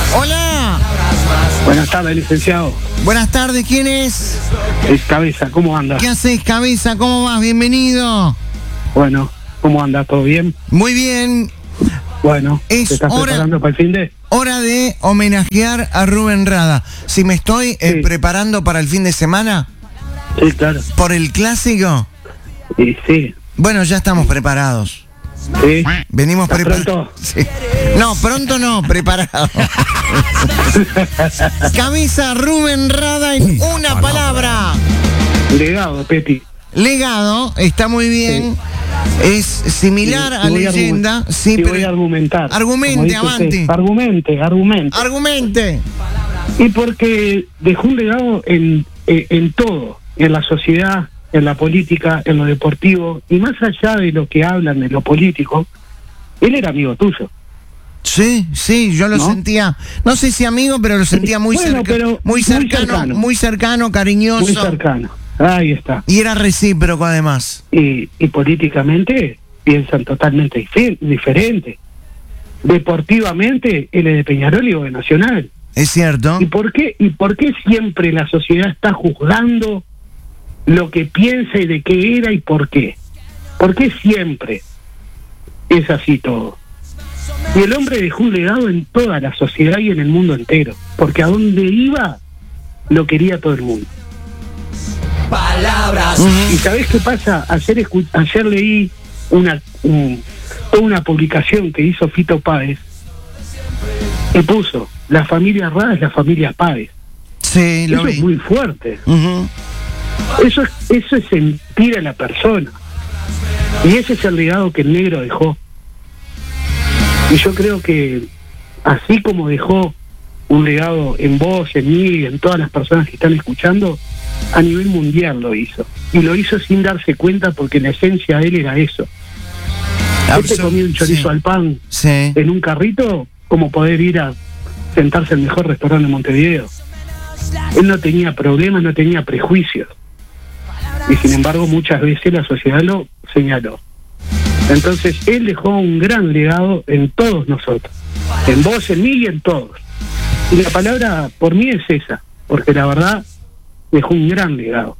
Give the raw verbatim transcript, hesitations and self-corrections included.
Hola. Buenas tardes, licenciado. Buenas tardes, ¿quién es? Es Cabeza, ¿cómo anda? ¿Qué haces, Cabeza? ¿Cómo vas? Bienvenido. Bueno, ¿cómo anda? ¿Todo bien? Muy bien. Bueno, Es ¿te estás hora- preparando para el fin de? Hora de homenajear a Rubén Rada. Si me estoy eh, Sí. preparando para el fin de semana, Sí, claro. por el clásico, Y sí, bueno, ya estamos preparados. sí. Venimos ¿Estás preparados. pronto? Sí. No, pronto no, preparado. Cabeza, Rubén Rada en una palabra. Legado, Peti. Legado, está muy bien. Es similar Y- a y voy a leyenda, argu- sí, y pero voy a argumentar. Argumente, Como dice avante. usted, Argumente, argumente. argumente. Y porque dejó un legado en, en, en todo, en la sociedad, en la política, en lo deportivo, y más allá de lo que hablan de lo político, él era amigo tuyo. Sí, sí, yo lo ¿No? sentía, no sé si amigo, pero lo sentía muy, Bueno, cerca- pero muy muy cercano, cercano. muy cercano, cariñoso. Muy cercano. Ahí está. Y era recíproco además. Y, y políticamente piensan totalmente dife- diferente. Deportivamente, él es de Peñarol y vos de Nacional. Es cierto. ¿Y por qué, y por qué siempre la sociedad está juzgando lo que piensa y de qué era y por qué? ¿Por qué siempre es así todo? Y el hombre dejó un legado en toda la sociedad y en el mundo entero, porque a donde iba lo quería todo el mundo. Palabras. ¿Y sabés qué pasa? Ayer, escu- ayer leí una, un- toda una publicación que hizo Fito Páez y puso: la familia Rada es la familia Páez. Sí, lo Eso vi. es muy fuerte. Ujú. Eso es, eso es sentir a la persona. Y ese es el legado que el negro dejó. Y yo creo que así como dejó un legado en vos, en mí, en todas las personas que están escuchando, a nivel mundial lo hizo. Y lo hizo sin darse cuenta, porque la esencia de él era eso. Este Absol- comía un chorizo sí. al pan Sí. en un carrito, como poder ir a sentarse al mejor restaurante de Montevideo. Él no tenía problemas, no tenía prejuicios. Y sin embargo muchas veces la sociedad lo señaló. Entonces él dejó un gran legado en todos nosotros, en vos, en mí y en todos. Y la palabra por mí es esa, porque la verdad dejó un gran legado.